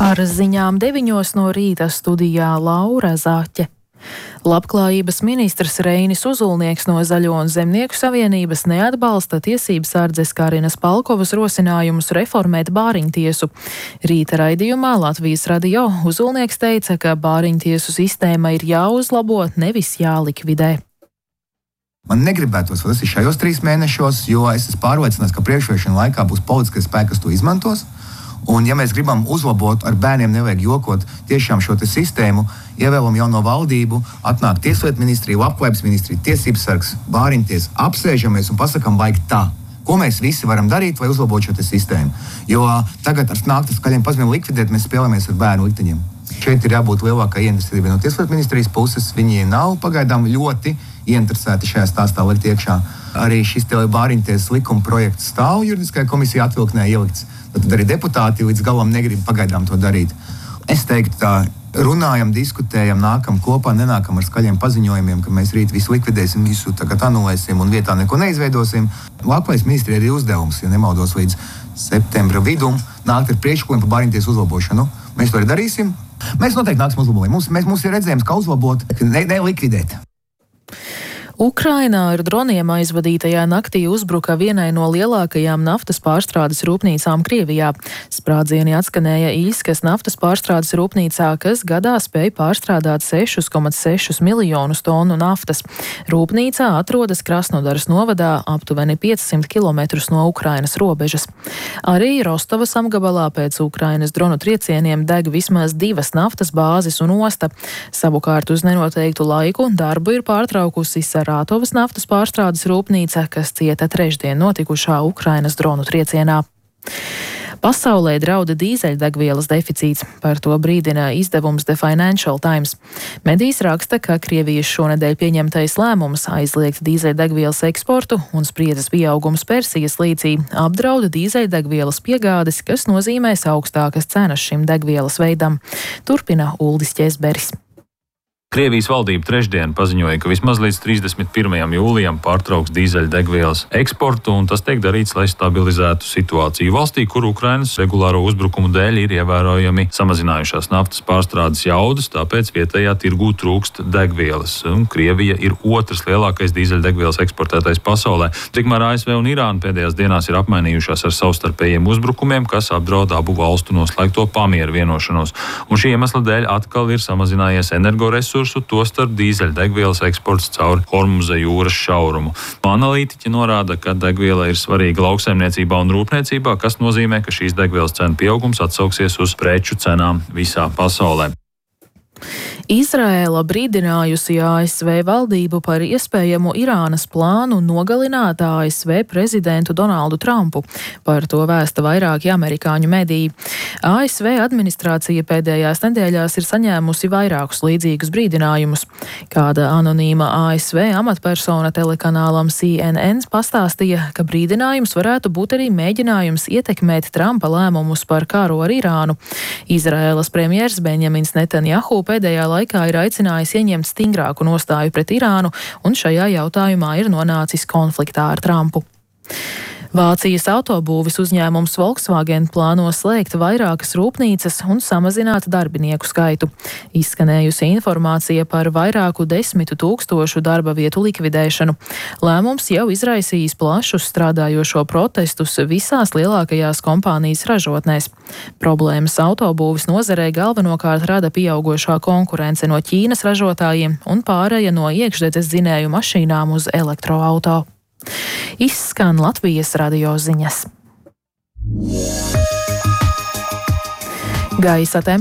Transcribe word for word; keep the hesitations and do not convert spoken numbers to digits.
Ar ziņām deviņos no rīta studijā Laura Zaķe. Labklājības ministrs Reinis Uzulnieks no Zaļo un Zemnieku savienības neatbalsta tiesības sardzes Karinas Palkovas rosinājumus reformēt bāriņtiesu. Rīta raidījumā Latvijas radio Uzulnieks teica, ka bāriņtiesu sistēma ir jāuzlabo, nevis jālikvidē. Man negribētos vēl tas ir šajos trīs mēnešos, jo es esmu pārliecināts, ka priekšvēlēšanu laikā būs politiskais spēks, kas to izmantos. Un, ja mēs gribam uzlabot, ar bērniem nevajag jokot tiešām šo te sistēmu, ievēlam jauno valdību, atnāk Tieslietu ministrija, Labklājības ministrija, Tiesības sargs, bāriņties, apsēžamies un pasakām, vajag tā. Ko mēs visi varam darīt, lai uzlabotu šo te sistēmu? Jo tagad ar nāktas skaļiem paziņojumiem likvidēt, mēs spēlējamies ar bērnu likteņiem. Šeit ir jābūt lielākai ieinteresētībai no Tieslietu ministrijas puses. Viņi nav pagaidām ļoti ieinteresēti šajā stāstā likt iekšā. Arī šis te bāriņties likuma projekts stāv juridiskajā komisijā atvilknē ielikts. Tad arī deputāti līdz galam negrib pagaidām to darīt. Es teiktu tā, runājam, diskutējam, nākam kopā, nenākam ar skaļiem paziņojumiem, ka mēs rīt visu likvidēsim, visu tagad anulēsim un vietā neko neizveidosim. Labklājības ministrija ir uzdevums, ja nemaldos, līdz septembra vidum nākt ar priekšlikumiem par bāriņties uzlabošanu. Mēs to arī darīsim. Mēs noteikti nāksim uzlabot. Mums, mēs, mums ir redzējums, kā uzlabot, ne, nelikvidēt. Ukrainā ar droniem aizvadītajā naktī uzbruka vienai no lielākajām naftas pārstrādes rūpnīcām Krievijā. Sprādzieni atskanēja Īskas naftas pārstrādes rūpnīcā, kas gadā spēj pārstrādāt seši komats seši miljonus tonu naftas. Rūpnīcā atrodas Krasnodaras novadā, aptuveni piecsimt kilometrus no Ukrainas robežas. Arī Rostovas apgabalā pēc Ukrainas dronu triecieniem deg vismaz divas naftas bāzes un osta. Savukārt uz nenoteiktu laiku darbu ir pārtraukusi Sarātovas naftas pārstrādes rūpnīca, kas cieta trešdien notikušā Ukrainas dronu triecienā. Pasaulē drauda dīzeļdegvielas deficīts, par to brīdina izdevums The Financial Times. Medijs raksta, ka Krievijas šonedēļ pieņemtais lēmums aizliegt dīzeļdegvielas eksportu un spriedzes pieaugums Persijas līcī apdrauda dīzeļdegvielas piegādes, kas nozīmēs augstākas cenas šim degvielas veidam. Turpina Uldis Ķesberis. Krievijas valdība trešdien paziņoja, ka vismaz līdz trīsdesmit pirmajam jūlijam pārtrauks dīzeļdegvielas eksportu, un tas tiek darīts, lai stabilizētu situāciju valstī, kur Ukrainas regulāro uzbrukumu dēļ ir ievērojami samazinājušās naftas pārstrādes jaudas, tāpēc vietējā tirgū trūkst degvielas. Un Krievija ir otrs lielākais dīzeļdegvielas eksportētais pasaulē. Tikmēr A S V un Irāna pēdējās dienās ir apmainījušās ar savstarpējiem uzbrukumiem, kas apdraud abu valstu noslēgto pamieru vienošanos. Un šī iemesla dēļ atkal ir samazinājies energoresursi, tostarp dīzeļdegvielas eksports caur Hormuza jūras šaurumu. Analītiķi norāda, ka degviela ir svarīga lauksaimniecībā un rūpniecībā, kas nozīmē, ka šīs degvielas cenu pieaugums atsauksies uz preču cenām visā pasaulē. Izraēla brīdinājusi A S V valdību par iespējamu Irānas plānu nogalināt A S V prezidentu Donaldu Trumpu. Par to vēsta vairāki amerikāņu mediji. A S V administrācija pēdējās nedēļās ir saņēmusi vairākus līdzīgus brīdinājumus. Kāda anonīma A S V amatpersona telekanālam C N N pastāstīja, ka brīdinājums varētu būt arī mēģinājums ietekmēt Trumpa lēmumus par karu ar Irānu. Izraēlas premjers Benjamins Netanjahu pēdējā laikā ir aicinājis ieņemt stingrāku nostāju pret Irānu un šajā jautājumā ir nonācis konfliktā ar Trumpu. Vācijas autobūves uzņēmums Volkswagen plāno slēgt vairākas rūpnīcas un samazināt darbinieku skaitu. Izskanējusi informācija par vairāku desmitu tūkstošu darba vietu likvidēšanu. Lēmums jau izraisījis plašus strādājošo protestus visās lielākajās kompānijas ražotnēs. Problēmas autobūves nozarē galvenokārt rada pieaugošā konkurence no Ķīnas ražotājiem un pāreja no iekšdedzes dzinēju mašīnām uz elektroauto. Izskan Latvijas radio ziņas. Gaisa